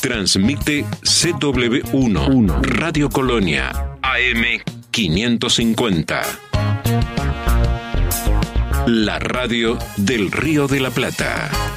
Transmite CW1, Radio Colonia, AM 550. La radio del Río de la Plata.